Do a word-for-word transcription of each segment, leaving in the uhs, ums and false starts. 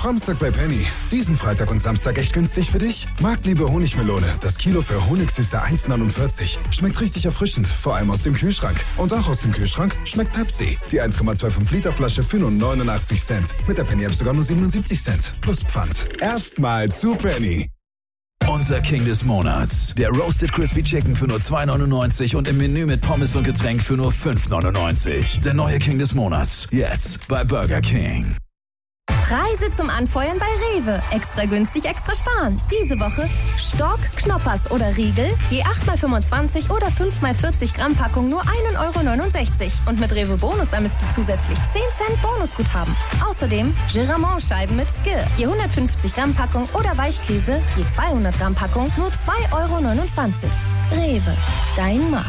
Samstag bei Penny. Diesen Freitag und Samstag echt günstig für dich? Marktliebe Honigmelone. Das Kilo für Honigsüße eins neunundvierzig. Schmeckt richtig erfrischend, vor allem aus dem Kühlschrank. Und auch aus dem Kühlschrank schmeckt Pepsi. Die eins Komma fünfundzwanzig Liter Flasche für nur neunundachtzig Cent. Mit der Penny App sogar nur siebenundsiebzig Cent. Plus Pfand. Erstmal zu Penny. Unser King des Monats. Der Roasted Crispy Chicken für nur zwei neunundneunzig und im Menü mit Pommes und Getränk für nur fünf neunundneunzig. Der neue King des Monats. Jetzt bei Burger King. Preise zum Anfeuern bei Rewe. Extra günstig, extra sparen. Diese Woche Stork, Knoppers oder Riegel. Je acht mal fünfundzwanzig oder fünf mal vierzig Gramm Packung nur ein Euro neunundsechzig. Und mit Rewe Bonus ermisst du zusätzlich zehn Cent Bonusguthaben. Außerdem Giramont-Scheiben mit Skir. Je hundertfünfzig Gramm Packung oder Weichkäse. Je zweihundert Gramm Packung nur zwei Euro neunundzwanzig. Rewe, dein Markt.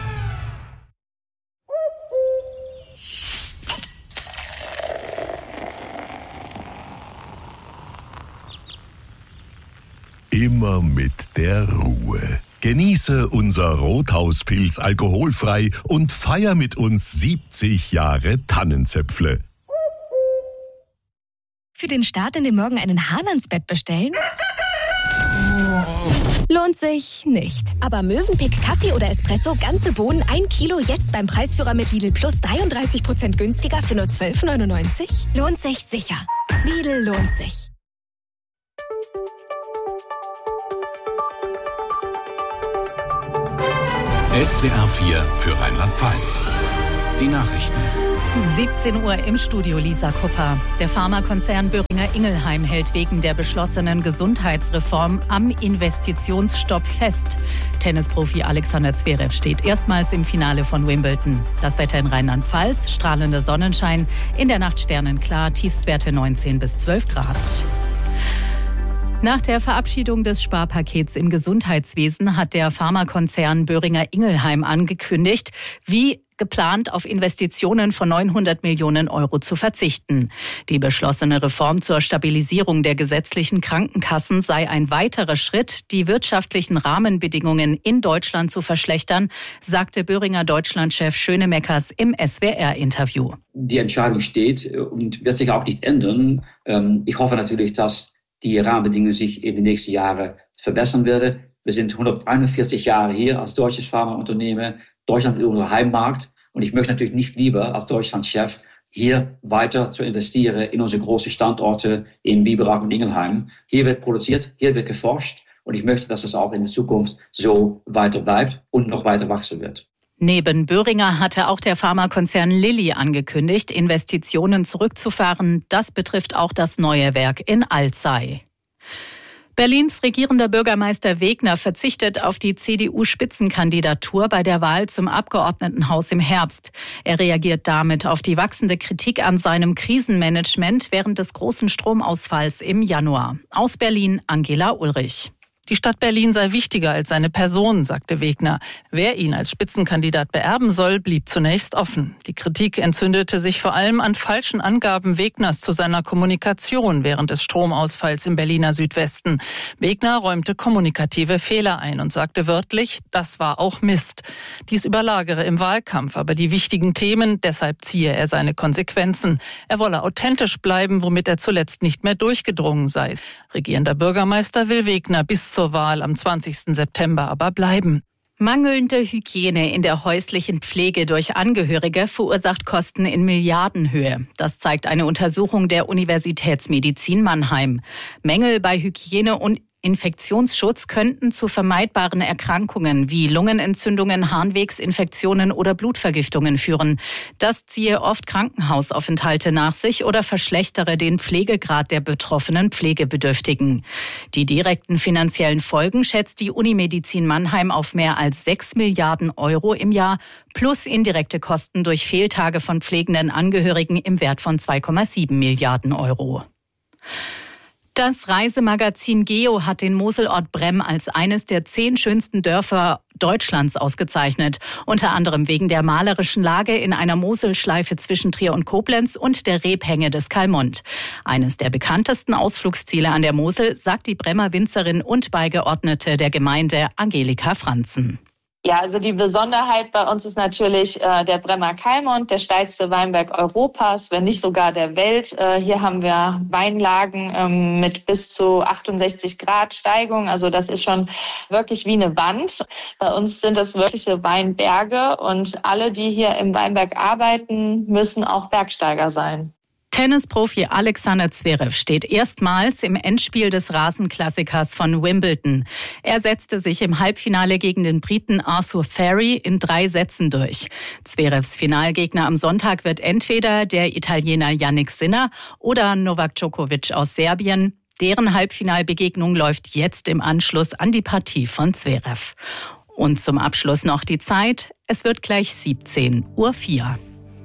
Immer mit der Ruhe. Genieße unser Rothauspilz alkoholfrei und feier mit uns siebzig Jahre Tannenzäpfle. Für den Start in den Morgen einen Hahn ans Bett bestellen? Lohnt sich nicht. Aber Mövenpick Kaffee oder Espresso, ganze Bohnen, ein Kilo, jetzt beim Preisführer mit Lidl Plus dreiunddreißig Prozent günstiger für nur zwölf neunundneunzig? Lohnt sich sicher. Lidl lohnt sich. S W R vier für Rheinland-Pfalz. Die Nachrichten. siebzehn Uhr im Studio, Lisa Kupper. Der Pharmakonzern Boehringer Ingelheim hält wegen der beschlossenen Gesundheitsreform am Investitionsstopp fest. Tennisprofi Alexander Zverev steht erstmals im Finale von Wimbledon. Das Wetter in Rheinland-Pfalz, strahlender Sonnenschein, in der Nacht sternenklar, Tiefstwerte neunzehn bis zwölf Grad. Nach der Verabschiedung des Sparpakets im Gesundheitswesen hat der Pharmakonzern Boehringer Ingelheim angekündigt, wie geplant auf Investitionen von neunhundert Millionen Euro zu verzichten. Die beschlossene Reform zur Stabilisierung der gesetzlichen Krankenkassen sei ein weiterer Schritt, die wirtschaftlichen Rahmenbedingungen in Deutschland zu verschlechtern, sagte Boehringer Deutschlandchef Schönemeckers im S W R-Interview. Die Entscheidung steht und wird sich auch nicht ändern. Ich hoffe natürlich, dass die Rahmenbedingungen sich in den nächsten Jahren verbessern werden. Wir sind hunderteinundvierzig Jahre hier als deutsches Pharmaunternehmen. Deutschland ist unser Heimmarkt. Und ich möchte natürlich nicht lieber als Deutschlandchef hier weiter zu investieren in unsere großen Standorte in Biberach und Ingelheim. Hier wird produziert, hier wird geforscht. Und ich möchte, dass es auch in der Zukunft so weiter bleibt und noch weiter wachsen wird. Neben Boehringer hatte auch der Pharmakonzern Lilly angekündigt, Investitionen zurückzufahren. Das betrifft auch das neue Werk in Alzey. Berlins regierender Bürgermeister Wegner verzichtet auf die C D U-Spitzenkandidatur bei der Wahl zum Abgeordnetenhaus im Herbst. Er reagiert damit auf die wachsende Kritik an seinem Krisenmanagement während des großen Stromausfalls im Januar. Aus Berlin, Angela Ulrich. Die Stadt Berlin sei wichtiger als seine Person, sagte Wegner. Wer ihn als Spitzenkandidat beerben soll, blieb zunächst offen. Die Kritik entzündete sich vor allem an falschen Angaben Wegners zu seiner Kommunikation während des Stromausfalls im Berliner Südwesten. Wegner räumte kommunikative Fehler ein und sagte wörtlich, das war auch Mist. Dies überlagere im Wahlkampf aber die wichtigen Themen, deshalb ziehe er seine Konsequenzen. Er wolle authentisch bleiben, womit er zuletzt nicht mehr durchgedrungen sei. Regierender Bürgermeister will Wegner bis zur Wahl am zwanzigsten September aber bleiben. Mangelnde Hygiene in der häuslichen Pflege durch Angehörige verursacht Kosten in Milliardenhöhe. Das zeigt eine Untersuchung der Universitätsmedizin Mannheim. Mängel bei Hygiene und Infektionsschutz könnten zu vermeidbaren Erkrankungen wie Lungenentzündungen, Harnwegsinfektionen oder Blutvergiftungen führen. Das ziehe oft Krankenhausaufenthalte nach sich oder verschlechtere den Pflegegrad der betroffenen Pflegebedürftigen. Die direkten finanziellen Folgen schätzt die Unimedizin Mannheim auf mehr als sechs Milliarden Euro im Jahr plus indirekte Kosten durch Fehltage von pflegenden Angehörigen im Wert von zwei Komma sieben Milliarden Euro. Das Reisemagazin Geo hat den Moselort Bremm als eines der zehn schönsten Dörfer Deutschlands ausgezeichnet. Unter anderem wegen der malerischen Lage in einer Moselschleife zwischen Trier und Koblenz und der Rebhänge des Kalmont. Eines der bekanntesten Ausflugsziele an der Mosel, sagt die Bremmer Winzerin und Beigeordnete der Gemeinde Angelika Franzen. Ja, also die Besonderheit bei uns ist natürlich äh, der Bremer Kalmund, der steilste Weinberg Europas, wenn nicht sogar der Welt. Äh, hier haben wir Weinlagen ähm, mit bis zu achtundsechzig Grad Steigung. Also das ist schon wirklich wie eine Wand. Bei uns sind das wirkliche Weinberge und alle, die hier im Weinberg arbeiten, müssen auch Bergsteiger sein. Tennisprofi Alexander Zverev steht erstmals im Endspiel des Rasenklassikers von Wimbledon. Er setzte sich im Halbfinale gegen den Briten Arthur Ferry in drei Sätzen durch. Zverevs Finalgegner am Sonntag wird entweder der Italiener Jannik Sinner oder Novak Djokovic aus Serbien. Deren Halbfinalbegegnung läuft jetzt im Anschluss an die Partie von Zverev. Und zum Abschluss noch die Zeit. Es wird gleich siebzehn Uhr vier.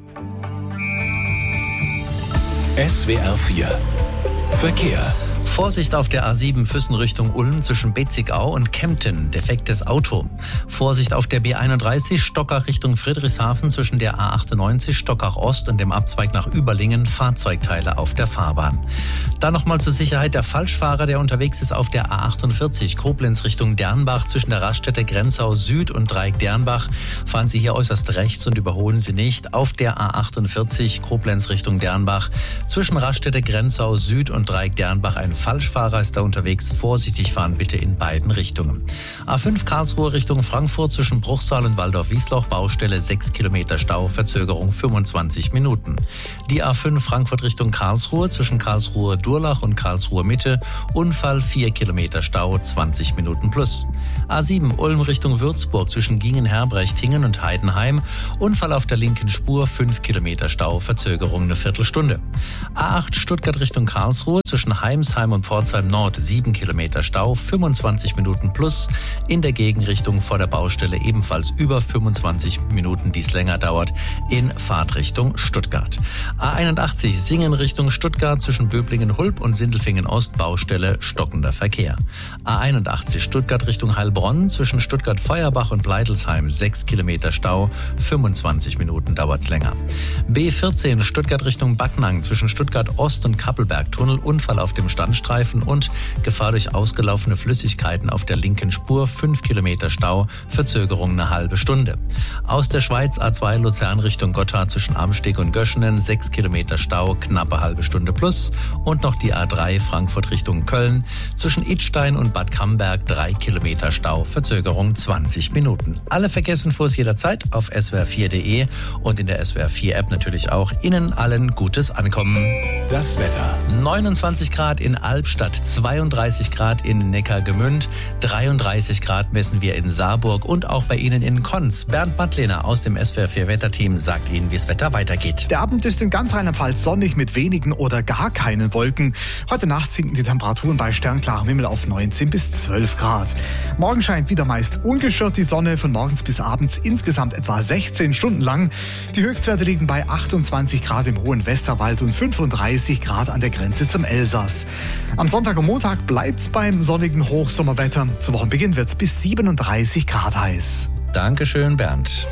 S W R vier Verkehr. Vorsicht auf der A sieben Füssen Richtung Ulm zwischen Betzigau und Kempten, defektes Auto. Vorsicht auf der B einunddreißig Stockach Richtung Friedrichshafen zwischen der A achtundneunzig Stockach Ost und dem Abzweig nach Überlingen, Fahrzeugteile auf der Fahrbahn. Dann nochmal zur Sicherheit der Falschfahrer, der unterwegs ist auf der A achtundvierzig Koblenz Richtung Dernbach zwischen der Raststätte Grenzau Süd und Dreieck Dernbach. Fahren Sie hier äußerst rechts und überholen Sie nicht. Auf der A achtundvierzig Koblenz Richtung Dernbach zwischen Raststätte Grenzau Süd und Dreieck Dernbach ein Falschfahrer ist da unterwegs. Vorsichtig fahren bitte in beiden Richtungen. A fünf Karlsruhe Richtung Frankfurt zwischen Bruchsal und Waldorf-Wiesloch, Baustelle sechs Kilometer Stau, Verzögerung fünfundzwanzig Minuten. Die A fünf Frankfurt Richtung Karlsruhe zwischen Karlsruhe-Durlach und Karlsruhe-Mitte, Unfall vier Kilometer Stau, zwanzig Minuten plus. A sieben Ulm Richtung Würzburg zwischen Gingen-Herbrechtingen und Heidenheim, Unfall auf der linken Spur, fünf Kilometer Stau, Verzögerung eine Viertelstunde. A acht Stuttgart Richtung Karlsruhe zwischen Heimsheim und Pforzheim Nord, sieben Kilometer Stau, fünfundzwanzig Minuten plus. In der Gegenrichtung vor der Baustelle ebenfalls über fünfundzwanzig Minuten, die es länger dauert, in Fahrtrichtung Stuttgart. A einundachtzig Singen Richtung Stuttgart zwischen Böblingen-Hulb und Sindelfingen Ost, Baustelle stockender Verkehr. A einundachtzig Stuttgart Richtung Heilbronn zwischen Stuttgart-Feuerbach und Bleidelsheim, sechs Kilometer Stau, fünfundzwanzig Minuten dauert's länger. B vierzehn Stuttgart Richtung Backnang zwischen Stuttgart Ost und Kappelberg-Tunnel, Unfall auf dem Standstreifen und Gefahr durch ausgelaufene Flüssigkeiten auf der linken Spur, fünf Kilometer Stau, Verzögerung eine halbe Stunde. Aus der Schweiz A zwei Luzern Richtung Gotthard zwischen Amsteg und Göschenen, sechs Kilometer Stau, knappe halbe Stunde plus. Und noch die A drei Frankfurt Richtung Köln zwischen Idstein und Bad Camberg, drei Kilometer Stau, Verzögerung zwanzig Minuten. Alle Verkehrsinfos jederzeit auf S W R vier punkt de und in der S W R vier App natürlich auch. Ihnen allen gutes Ankommen. Das Wetter. neunundzwanzig Grad in Albstadt, zweiunddreißig Grad in Neckargemünd, dreiunddreißig Grad messen wir in Saarburg und auch bei Ihnen in Konz. Bernd Mattlehner aus dem S W R vier Wetterteam sagt Ihnen, wie das Wetter weitergeht. Der Abend ist in ganz Rheinland-Pfalz sonnig mit wenigen oder gar keinen Wolken. Heute Nacht sinken die Temperaturen bei sternklarem Himmel auf neunzehn bis zwölf Grad. Morgen scheint wieder meist ungestört die Sonne, von morgens bis abends insgesamt etwa sechzehn Stunden lang. Die Höchstwerte liegen bei achtundzwanzig Grad im hohen Westerwald und fünfunddreißig Grad an der Grenze zum Elsass. Am Sonntag und Montag bleibt's beim sonnigen Hochsommerwetter. Zu Wochenbeginn wird's bis siebenunddreißig Grad heiß. Dankeschön, Bernd.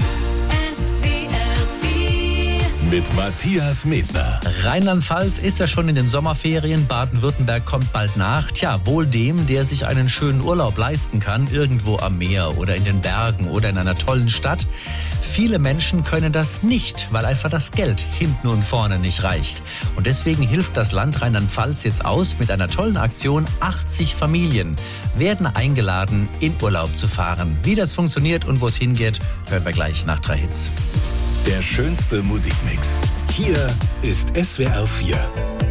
Mit Matthias Medner. Rheinland-Pfalz ist ja schon in den Sommerferien. Baden-Württemberg kommt bald nach. Tja, wohl dem, der sich einen schönen Urlaub leisten kann, irgendwo am Meer oder in den Bergen oder in einer tollen Stadt. Viele Menschen können das nicht, weil einfach das Geld hinten und vorne nicht reicht. Und deswegen hilft das Land Rheinland-Pfalz jetzt aus mit einer tollen Aktion. achtzig Familien werden eingeladen, in Urlaub zu fahren. Wie das funktioniert und wo es hingeht, hören wir gleich nach drei Hits. Der schönste Musikmix. Hier ist S W R vier.